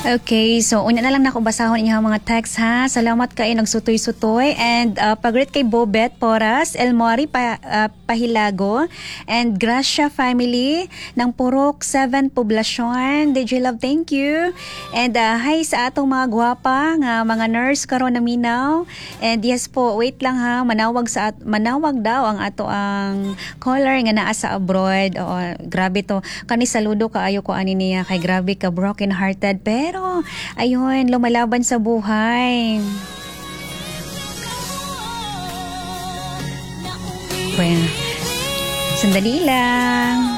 Okay, so una na lang na ako basahon inyong mga text ha. Salamat kayo nagsutoy-sutoy and pagreet kay Bobet Poras, Elmori Pahilago and Gracia family ng Purok 7 Poblasyon. DJ Love, thank you. And hi sa atong mga gwapa nga mga nurse karon na minaw. And yes po, wait lang ha, manawag daw ang ato ang caller nga naa sa abroad. Oo, grabe to. Kani saludo kaayo ko ani niya kay grabe ka broken hearted pero ayun lumalaban sa buhay. Well, sandali lang.